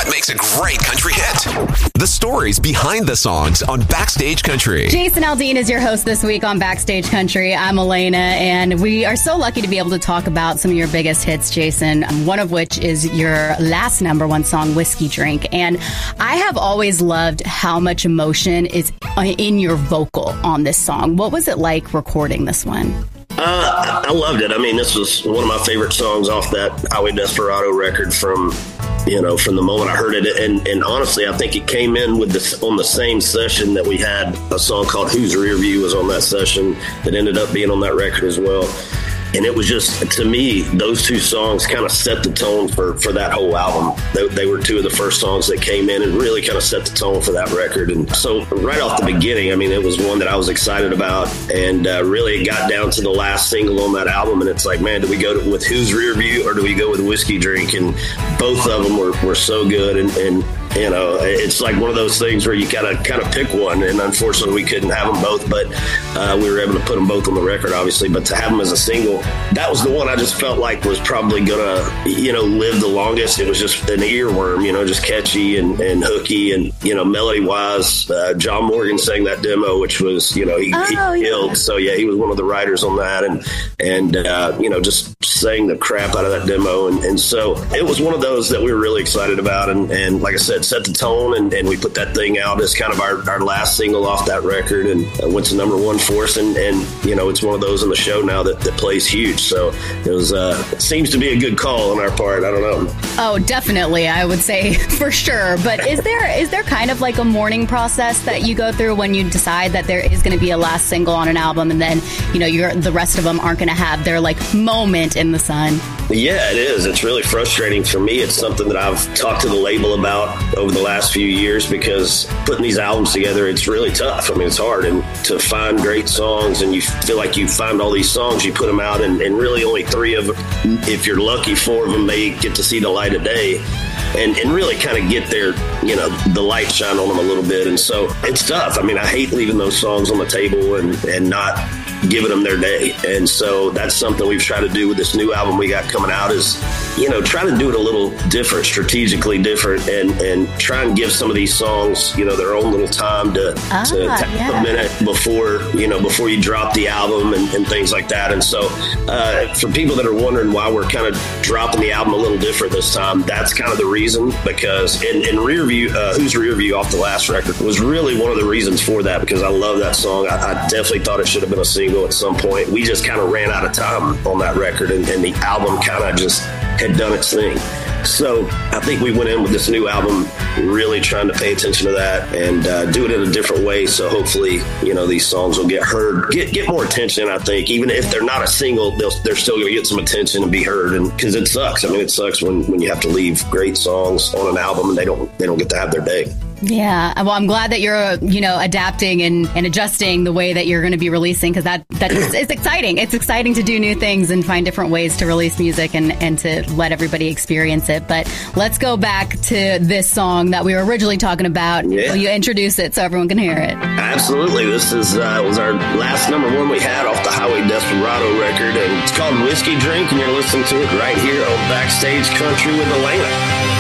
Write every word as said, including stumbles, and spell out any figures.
What makes a great country hit? The stories behind the songs on Backstage Country. Jason Aldean is your host this week on Backstage Country. I'm Elena, and we are so lucky to be able to talk about some of your biggest hits, Jason, one of which is your last number one song, Whiskey Drink. And I have always loved how much emotion is in your vocal on this song. What was it like recording this one? Uh, I loved it. I mean, this was one of my favorite songs off that Highway Desperado record from, you know, from the moment I heard it. And, and honestly, I think it came in with this on the same session that we had a song called Whose Rear View was on that session that ended up being on that record as well. And it was just, to me, those two songs kind of set the tone for, for that whole album. They, they were two of the first songs that came in and really kind of set the tone for that record. And so right off the beginning, I mean, it was one that I was excited about. And uh, really it got down to the last single on that album. And it's like, man, do we go to, with Whose Rear View or do we go with Whiskey Drink? And both of them were, were so good. And, and you know, it's like one of those things where you gotta kind of pick one, and unfortunately we couldn't have them both, but uh, we were able to put them both on the record, obviously. But to have them as a single, that was the one I just felt like was probably gonna, you know, live the longest. It was just an earworm, you know, just catchy and, and hooky, and you know, melody wise, uh, John Morgan sang that demo, which was, you know, he, oh, he yeah. killed. So yeah, he was one of the writers on that, and and uh, you know, just sang the crap out of that demo, and, and so it was one of those that we were really excited about, and, and like I said, set the tone, and, and we put that thing out as kind of our, our last single off that record, and uh, went to number one for us, and, and you know, it's one of those on the show now that, that plays huge, so it was uh, it seems to be a good call on our part. I don't know. Oh, definitely, I would say for sure. But is there is there kind of like a mourning process that you go through when you decide that there is going to be a last single on an album, and then, you know, you're, the rest of them aren't going to have their like moment in the sun? Yeah, it is. It's really frustrating for me. It's something that I've talked to the label about over the last few years, because putting these albums together, it's really tough. I mean, it's hard, and to find great songs, and you feel like you find all these songs, you put them out, and, and really only three of them, if you're lucky, four of them may get to see the light of day. And, and really kind of get their, you know, the light shine on them a little bit. And so it's tough. I mean, I hate leaving those songs on the table and, and not giving them their day. And so that's something we've tried to do with this new album we got coming out, is, you know, try to do it a little different, strategically different, and, and try and give some of these songs, you know, their own little time to, ah, to take yeah. a minute before, you know, before you drop the album, and, and things like that. And so uh, for people that are wondering why we're kind of dropping the album a little different this time, that's kind of the reason, because in, in Rear View, uh, Whose Rear View off the last record was really one of the reasons for that, because I love that song. I, I definitely thought it should have been a single at some point. We just kind of ran out of time on that record, and, and the album kind of just had done its thing. So I think we went in with this new album really trying to pay attention to that, and uh, do it in a different way. So hopefully, you know, these songs will get heard, get get more attention. I think even if they're not a single, they'll, they're still going to get some attention and be heard. And because it sucks, I mean, it sucks when, when you have to leave great songs on an album and they don't they don't get to have their day. Yeah, well, I'm glad that you're, you know, adapting and, and adjusting the way that you're going to be releasing, because that that is, it's exciting. It's exciting to do new things and find different ways to release music, and, and to let everybody experience it. But let's go back to this song that we were originally talking about. Yeah. Will you introduce it so everyone can hear it? Absolutely. This is uh, was our last number one we had off the Highway Desperado record, and it's called Whiskey Drink, and you're listening to it right here on Backstage Country with Elena.